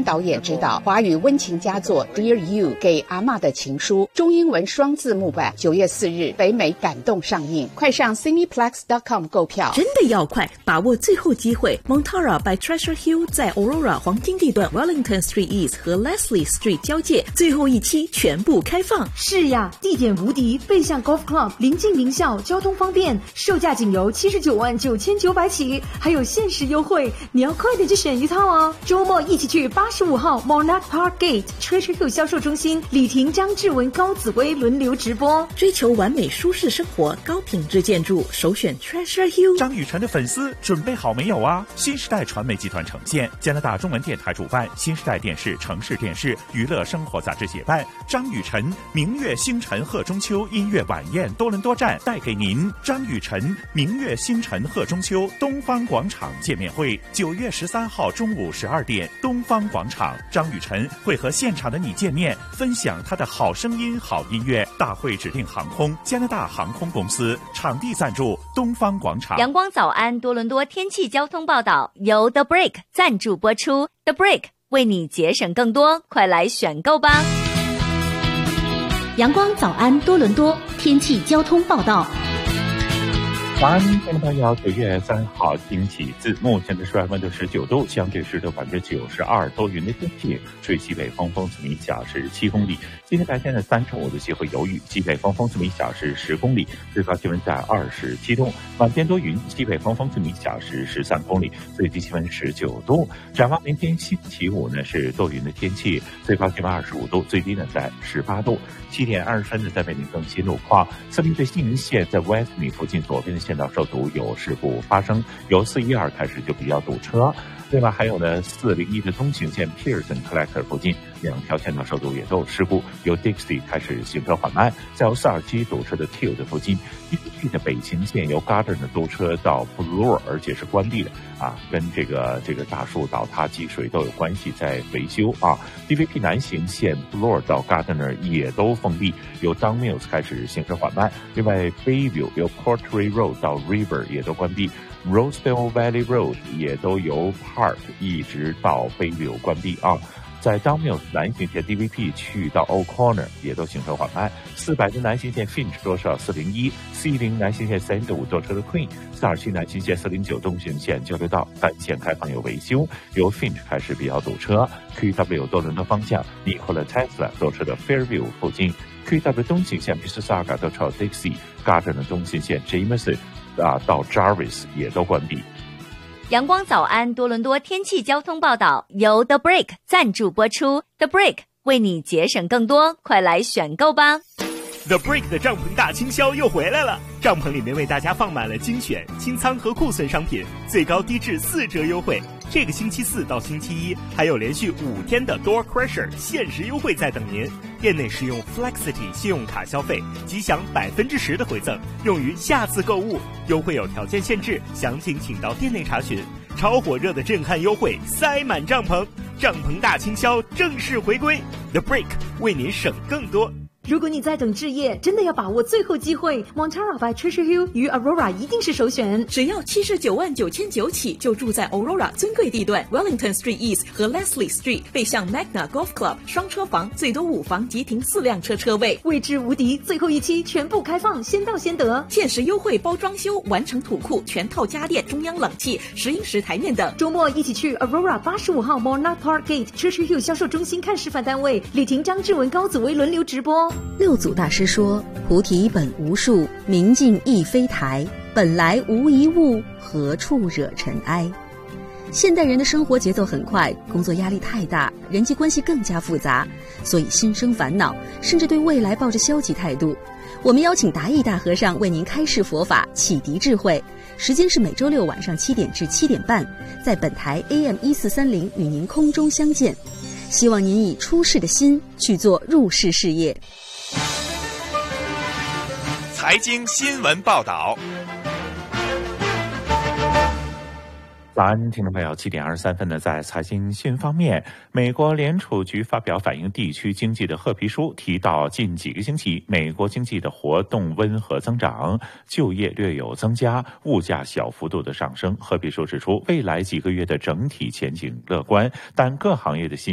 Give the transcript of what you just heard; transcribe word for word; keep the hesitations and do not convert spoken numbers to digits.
导演执导华语温情佳作 Dear You 给阿嬷的情书中英文双字幕版，九月四日北美感动上映，快上 cineplex dot com 购票。 真的要快，把握最后机会。 Montara by Treasure Hill 在 Aurora 黄金地段 Wellington Street East 和 Leslie Street 交界，最后一期全部开放。 是呀，地点无敌，背向 Golf Club， 临近名校，交通方便，售价仅由七十九万九千九百起，还有限时优惠，你要快点去选一套哦！周末一起去八十五号 Monarch Park Gate Treasure Hill 销售中心，李婷、张志文、高紫薇轮流直播。 追求完美舒适生活，高品质建筑，首选 Treasure Hill。 张雨晨的粉丝准备好没有啊？新时代传媒集团呈现，加拿大中文电台主办，新时代电视、城市电视、娱乐生活杂志协办，张雨晨明月星辰贺中秋音乐晚宴多伦多站带给您张雨晨明月星辰贺中秋东方广场见面会，九月十三号中午十二点，东方广场，张雨晨会和现场的你见面，分享他的好声音、好音乐。大会指定航空加拿大航空公司，场地赞助东方广场。 阳光早安多伦多天气交通报道由 The Break 赞助播出 ，The Break 为你节省更多，快来选购吧。 阳光早安多伦多天气交通报道。 早安，听众朋友，九月三号星期四，目前的室外温度十九度，相对湿度百分之九十二，多云的天气，吹西北风，风速每小时七公里。今天白天的三成五的机会有雨，西北风风速每小时十公里，最高气温在二十七度。晚间多云，西北风风速每小时十三公里，最低气温十九度。展望明天星期五呢是多云的天气，最高气温二十五度，最低呢在十八度。七点二十分呢，在为您更新路况。四零对新营线在 Westmead 附近左边的线道受阻，有事故发生，由四一二开始就比较堵车。另外还有呢，四零一的东行线 Pearson Collector 附近两条线道受阻，也都有事故，由 Dixie 开始行车缓慢。在由四二七堵车的 Till 的附近 ，D V P 的北行线由 Gardner 堵车到 Bloor， 而且是关闭的啊，跟这个这个大树倒塌积水都有关系，在维修啊。D V P 南行线 Bloor 到 Gardner 也都封闭，由 Don Mills 开始行车缓慢。另外 Bayview 由 Portray Road 到 River 也都关闭。Rosedale Valley Road 也都由 Park 一直到 Bayview 关闭啊。在 Don Mills 南行线 D V P 去到 O'Connor 也都行车缓慢。四百的南行线 Finch 多少四零一 C 零南行线 Sandwood 多车的 Queen 四二七南行线四零九东行线交流道单线开放有维修，由 Finch 开始比较堵车。Q W 多伦多方向尼科勒 Tesla 多车的 Fairview 附近 Q W 东行线 Mississauga 多车 Dixie Gardner 的东行线 Jameson啊到 Jarvis 也都关闭。 阳光早安多伦多天气交通报道由 The Break 赞助播出 ，The Break 为你节省更多，快来选购吧。 The Break 的帐篷大清销又回来了，帐篷里面为大家放满了精选、清仓和库存商品，最高低至四折优惠。这个星期四到星期一还有连续五天的 Door Crusher 限时优惠在等您。店内使用 Flexity 信用卡消费，即享百分之十的回赠，用于下次购物。优惠有条件限制，详情请到店内查询。超火热的震撼优惠，塞满帐篷，帐篷大清销正式回归。The Break 为您省更多。 如果你在等置业，真的要把握最后机会。Montara by Treasure Hill 与 Aurora 一定是首选， 只要七十九万九千九起，就住在 Aurora 尊贵地段 Wellington Street East 和 Leslie Street， 背向 Magna Golf Club， 双车房，最多五房即停四辆车车位， 位置无敌。最后一期全部开放，先到先得， 限时优惠包装修，完成土库，全套家电，中央冷气，石英石台面等。 周末一起去 Aurora 八十五号 Monarch Park Gate Treasure Hill 销售中心看示范单位，李婷、张志文、高紫薇轮流直播。 六祖大师说：“菩提本无树，明镜亦非台，本来无一物，何处惹尘埃。”现代人的生活节奏很快，工作压力太大，人际关系更加复杂，所以心生烦恼，甚至对未来抱着消极态度。我们邀请达义大和尚为您开示佛法，启迪智慧。时间是每周六晚上七点至七点半，在本台 A M 一四三零与您空中相见。希望您以出世的心去做入世事业。 财经新闻报道。 早安，听众朋友，七点二十三分呢，在财经新闻方面，美国联储局发表反映地区经济的褐皮书，提到近几个星期美国经济的活动温和增长，就业略有增加，物价小幅度的上升。褐皮书指出，未来几个月的整体前景乐观，但各行业的信